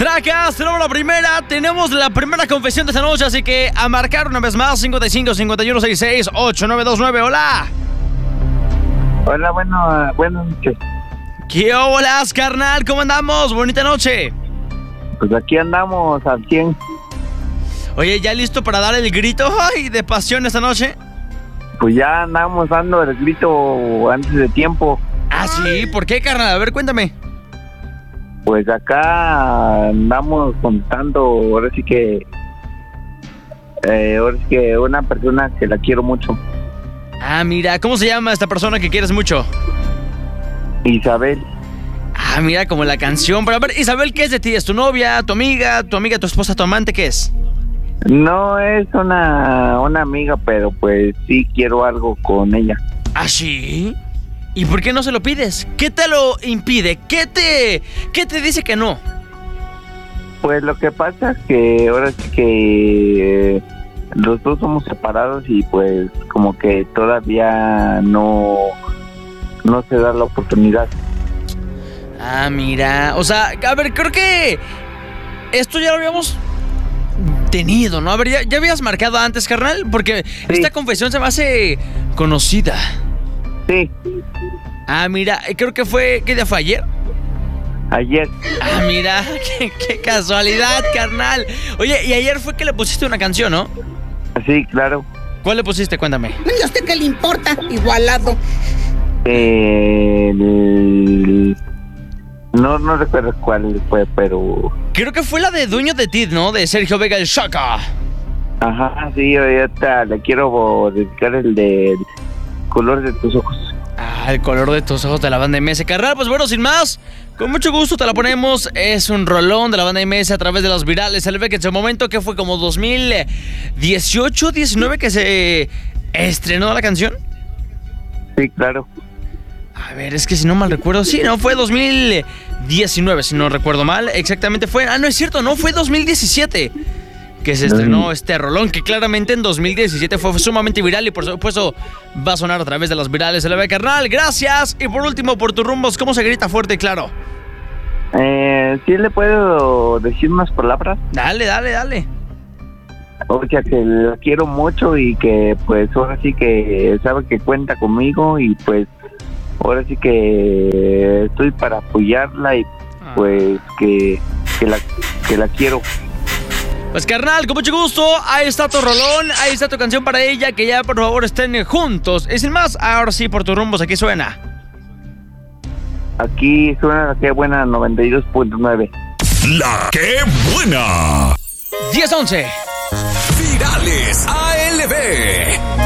Tracas, tenemos la primera confesión de esta noche, así que a marcar una vez más, 55 51 66 8929. Hola. Hola, buenas noches. ¿Qué holas, carnal? ¿Cómo andamos? Bonita noche. Pues aquí andamos al 100. Oye, ¿ya listo para dar el grito de pasión esta noche? Pues ya andamos dando el grito antes de tiempo. Ah, sí, ¿por qué, carnal? A ver, cuéntame. Pues acá andamos contando, ahora sí que una persona que la quiero mucho. Ah, mira, ¿cómo se llama esta persona que quieres mucho? Isabel. Ah, mira, como la canción. Pero a ver, Isabel, ¿qué es de ti? ¿Es tu novia, tu amiga, tu esposa, tu amante? ¿Qué es? No es una amiga, pero pues sí quiero algo con ella. ¿Ah, sí? ¿Y por qué no se lo pides? ¿Qué te lo impide? ¿Qué te dice que no? Pues lo que pasa es que ahora sí que los dos somos separados y pues como que todavía no se da la oportunidad. Ah, mira, o sea, a ver, creo que esto ya lo habíamos tenido, ¿no? A ver, ¿ya habías marcado antes, carnal? Porque sí. Esta confesión se me hace conocida. Sí. Ah, mira, creo que fue... ¿Qué día fue? ¿Ayer? Ayer. Ah, mira, qué casualidad, carnal. Oye, y ayer fue que le pusiste una canción, ¿no? Sí, claro. ¿Cuál le pusiste? Cuéntame. ¿Y a usted qué le importa? Igualado. No recuerdo cuál fue, pero... Creo que fue la de Dueño de Ti, ¿no? De Sergio Vega el Shaka. Ajá, sí, ahorita le quiero dedicar el de Color de tus ojos. Ah, el color de tus ojos de la banda MS. Carnal, pues bueno, sin más, con mucho gusto te la ponemos. Es un rolón de la banda MS a través de los virales. Se le ve que en su momento, que fue como 2018, 19 que se estrenó la canción. Sí, claro. A ver, es que si no mal recuerdo, sí, no, fue 2019, si no recuerdo mal. Exactamente fue, no es cierto, no, fue 2017 que se estrenó este rolón, que claramente en 2017 fue sumamente viral y por supuesto va a sonar a través de los virales. Se le ve, carnal, gracias. Y por último, por tus rumbos, ¿cómo se grita fuerte y claro? ¿Sí le puedo decir unas palabras? Dale. O sea, que la quiero mucho y que pues ahora sí que sabe que cuenta conmigo y pues ahora sí que estoy para apoyarla y pues que la quiero. Pues carnal, con mucho gusto, ahí está tu rolón, ahí está tu canción para ella, que ya por favor estén juntos. Y sin más, ahora sí, por tus rumbos, aquí suena. Aquí suena la que buena 92.9. La que buena. 10-11. Virales ALB.